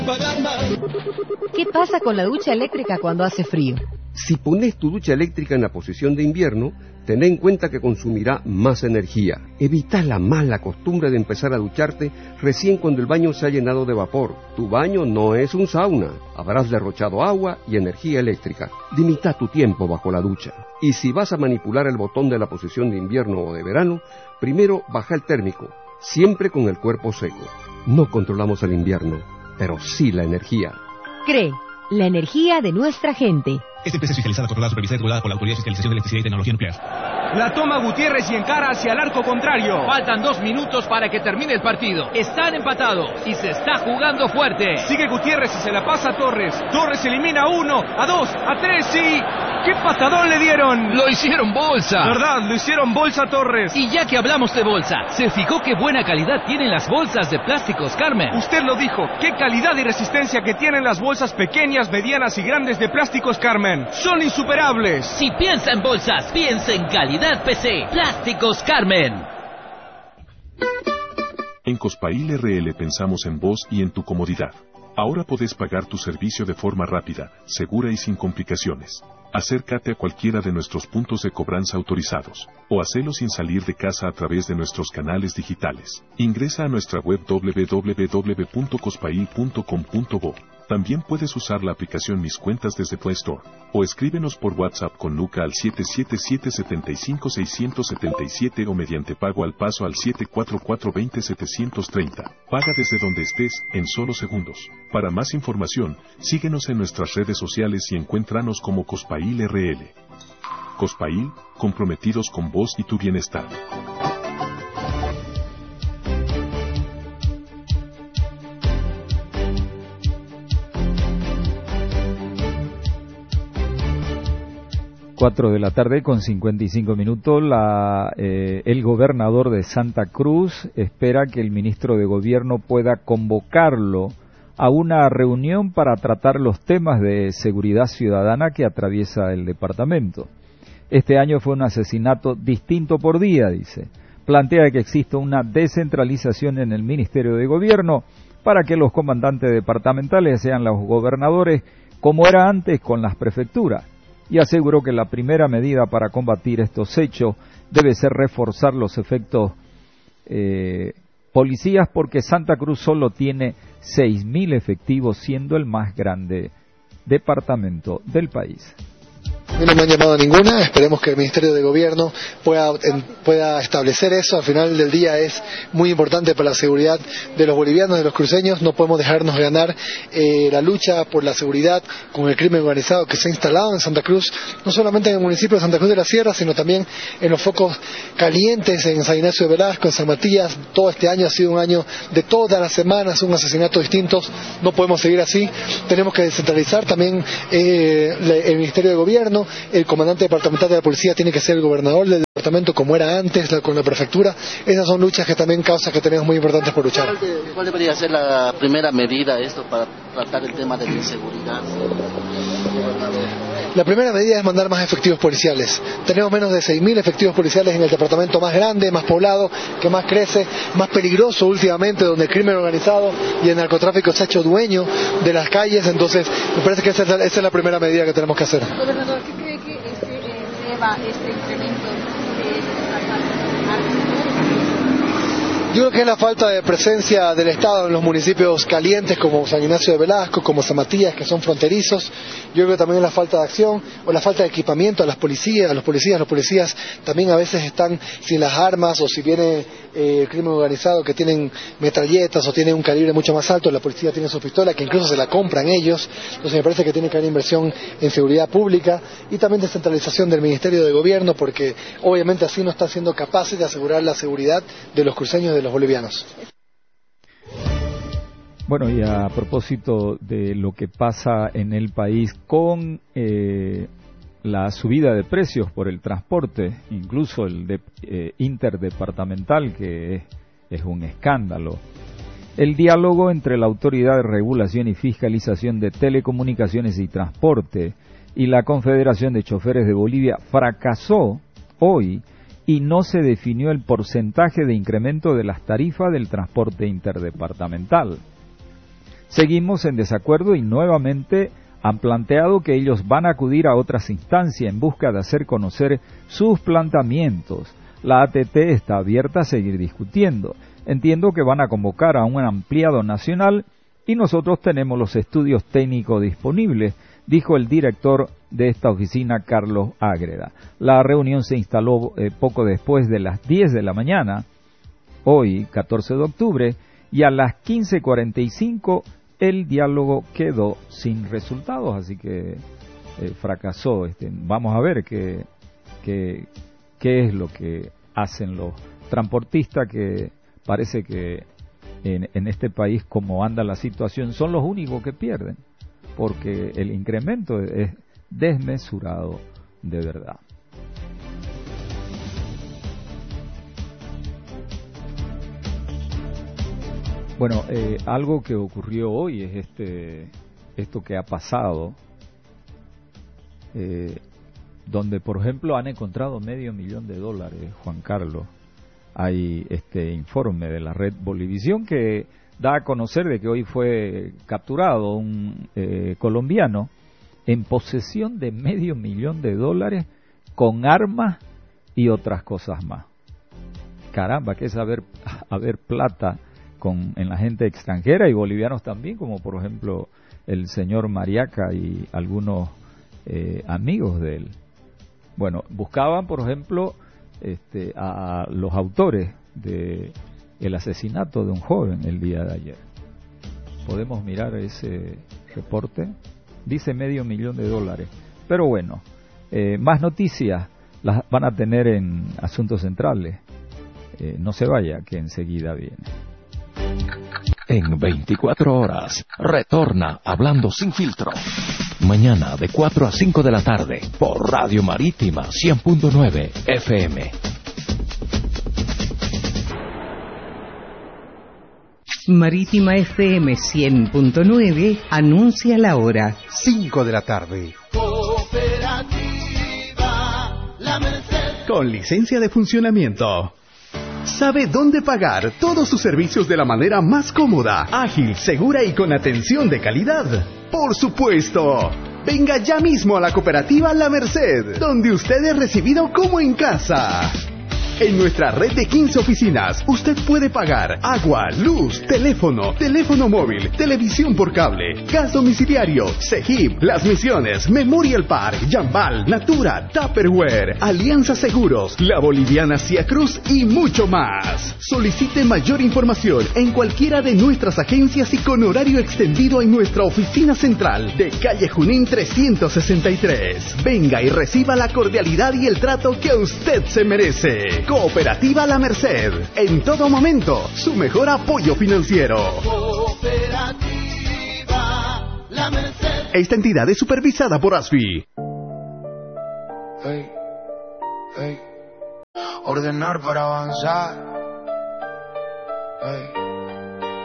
¿Qué pasa con la ducha eléctrica cuando hace frío? Si pones tu ducha eléctrica en la posición de invierno, ten en cuenta que consumirá más energía. Evita la mala costumbre de empezar a ducharte recién cuando el baño se ha llenado de vapor. Tu baño no es un sauna. Habrás derrochado agua y energía eléctrica. Limita tu tiempo bajo la ducha. Y si vas a manipular el botón de la posición de invierno o de verano, primero baja el térmico, siempre con el cuerpo seco. No controlamos el invierno, pero sí la energía. CRE, la energía de nuestra gente. Esta empresa es fiscalizada, controlada, supervisada y regulada por la Autoridad de Fiscalización de Electricidad y Tecnología Nuclear. La toma Gutiérrez y encara hacia el arco contrario. Faltan 2 minutos para que termine el partido. Están empatados y se está jugando fuerte. Sigue Gutiérrez y se la pasa a Torres. Torres elimina a 1, a 2, a 3 y... ¡qué patadón le dieron! Lo hicieron bolsa. ¿Verdad? Lo hicieron bolsa a Torres. Y ya que hablamos de bolsa, ¿se fijó qué buena calidad tienen las bolsas de plásticos Carmen? Usted lo dijo. ¡Qué calidad y resistencia que tienen las bolsas pequeñas, medianas y grandes de plásticos Carmen! ¡Son insuperables! Si piensa en bolsas, piensa en calidad PC. Plásticos Carmen. En Cospail RL pensamos en vos y en tu comodidad. Ahora podés pagar tu servicio de forma rápida, segura y sin complicaciones. Acércate a cualquiera de nuestros puntos de cobranza autorizados, o hacelo sin salir de casa a través de nuestros canales digitales. Ingresa a nuestra web www.cospail.com.bo. También puedes usar la aplicación Mis Cuentas desde Play Store, o escríbenos por WhatsApp con Luca al 777-75-677 o mediante pago al paso al 744-20-730. Paga desde donde estés, en solo segundos. Para más información, síguenos en nuestras redes sociales y encuéntranos como Cospail RL. Cospail, comprometidos con vos y tu bienestar. 4 de la tarde con 55 minutos, el gobernador de Santa Cruz espera que el ministro de Gobierno pueda convocarlo a una reunión para tratar los temas de seguridad ciudadana que atraviesa el departamento. Este año fue un asesinato distinto por día, dice. Plantea que existe una descentralización en el Ministerio de Gobierno para que los comandantes departamentales sean los gobernadores como era antes con las prefecturas. Y aseguró que la primera medida para combatir estos hechos debe ser reforzar los efectos policías, porque Santa Cruz solo tiene 6.000 efectivos, siendo el más grande departamento del país. No me han llamado a ninguna, esperemos que el Ministerio de Gobierno pueda establecer eso. Al final del día es muy importante para la seguridad de los bolivianos, de los cruceños. No podemos dejarnos ganar la lucha por la seguridad con el crimen organizado que se ha instalado en Santa Cruz, no solamente en el municipio de Santa Cruz de la Sierra, sino también en los focos calientes en San Ignacio de Velasco, en San Matías. Todo este año ha sido un año de todas las semanas, un asesinato distintos. No podemos seguir así, tenemos que descentralizar también el Ministerio de Gobierno. El comandante departamental de la policía tiene que ser el gobernador del departamento como era antes con la prefectura. Esas son luchas que también causan que tenemos muy importantes por luchar. ¿Cuál debería ser la primera medida para tratar el tema de la inseguridad? La primera medida es mandar más efectivos policiales. Tenemos menos de 6.000 efectivos policiales en el departamento más grande, más poblado, que más crece, más peligroso últimamente, donde el crimen organizado y el narcotráfico se ha hecho dueño de las calles. Entonces, me parece que esa es la primera medida que tenemos que hacer. Gobernador, ¿qué cree que lleva este incremento de Yo creo que es la falta de presencia del Estado en los municipios calientes como San Ignacio de Velasco, como San Matías, que son fronterizos. Yo creo que también es la falta de acción o la falta de equipamiento a los policías. Los policías también a veces están sin las armas, o si viene el crimen organizado que tienen metralletas o tienen un calibre mucho más alto, la policía tiene su pistola que incluso se la compran ellos. Entonces me parece que tiene que haber inversión en seguridad pública y también descentralización del Ministerio de Gobierno, porque obviamente así no está siendo capaces de asegurar la seguridad de los cruceños, de los bolivianos. Bueno, y a propósito de lo que pasa en el país con la subida de precios por el transporte, incluso el interdepartamental, que es un escándalo, el diálogo entre la Autoridad de Regulación y Fiscalización de Telecomunicaciones y Transporte y la Confederación de Choferes de Bolivia fracasó hoy y no se definió el porcentaje de incremento de las tarifas del transporte interdepartamental. seguimos en desacuerdo y nuevamente han planteado que ellos van a acudir a otras instancias en busca de hacer conocer sus planteamientos. La ATT está abierta a seguir discutiendo. Entiendo que van a convocar a un ampliado nacional y nosotros tenemos los estudios técnicos disponibles, dijo el director de esta oficina, Carlos Ágreda. La reunión se instaló poco después de las 10 de la mañana, hoy 14 de octubre, y a las 15:45 el diálogo quedó sin resultados, así que fracasó. Vamos a ver qué es lo que hacen los transportistas, que parece que en este país, como anda la situación, son los únicos que pierden, porque el incremento es desmesurado de verdad. Bueno, algo que ocurrió hoy es esto que ha pasado, donde por ejemplo han encontrado $500,000, Juan Carlos. Hay este informe de la red Bolivisión que da a conocer de que hoy fue capturado un colombiano en posesión de $500,000 con armas y otras cosas más. Caramba, que es haber plata en la gente extranjera y bolivianos también, como por ejemplo el señor Mariaca y algunos amigos de él. Bueno, buscaban por ejemplo a los autores de el asesinato de un joven el día de ayer. Podemos mirar ese reporte. Dice $500,000. Pero bueno, más noticias las van a tener en Asuntos Centrales. No se vaya, que enseguida viene. En 24 horas, retorna Hablando Sin Filtro. Mañana de 4 a 5 de la tarde, por Radio Marítima 100.9 FM. Marítima FM 100.9 anuncia la hora. 5 de la tarde. Cooperativa La Merced. Con licencia de funcionamiento. Sabe dónde pagar todos sus servicios de la manera más cómoda, ágil, segura y con atención de calidad. ¡Por supuesto! Venga ya mismo a la Cooperativa La Merced, donde usted es recibido como en casa. En nuestra red de 15 oficinas, usted puede pagar agua, luz, teléfono móvil, televisión por cable, gas domiciliario, CEGIP, Las Misiones, Memorial Park, Jambal, Natura, Tupperware, Alianza Seguros, La Boliviana Cia Cruz y mucho más. Solicite mayor información en cualquiera de nuestras agencias y con horario extendido en nuestra oficina central de calle Junín 363. Venga y reciba la cordialidad y el trato que usted se merece. Cooperativa La Merced, en todo momento, su mejor apoyo financiero. Cooperativa La Merced. Esta entidad es supervisada por ASFI. Hey, hey. Ordenar para avanzar. Hey.